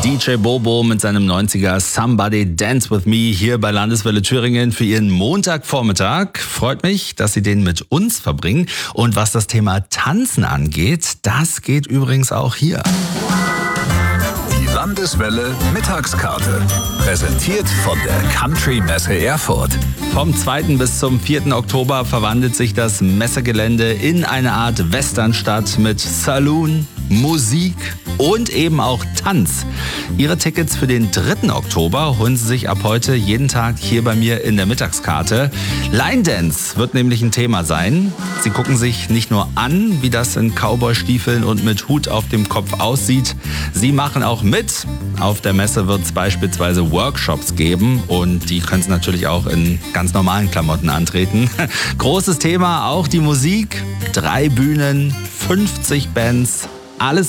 DJ Bobo mit seinem 90er Somebody Dance With Me hier bei Landeswelle Thüringen für Ihren Montagvormittag. Freut mich, dass Sie den mit uns verbringen. Und was das Thema Tanzen angeht, das geht übrigens auch hier. Die Landeswelle Mittagskarte. Präsentiert von der Country Messe Erfurt. Vom 2. bis zum 4. Oktober verwandelt sich das Messegelände in eine Art Westernstadt mit Saloon, Musik und eben auch Tanz. Ihre Tickets für den 3. Oktober holen Sie sich ab heute jeden Tag hier bei mir in der Mittagskarte. Line Dance wird nämlich ein Thema sein. Sie gucken sich nicht nur an, wie das in Cowboy-Stiefeln und mit Hut auf dem Kopf aussieht. Sie machen auch mit. Auf der Messe wird es beispielsweise Workshops geben und die können Sie natürlich auch in ganz normalen Klamotten antreten. Großes Thema, auch die Musik. 3 Bühnen, 50 Bands, alles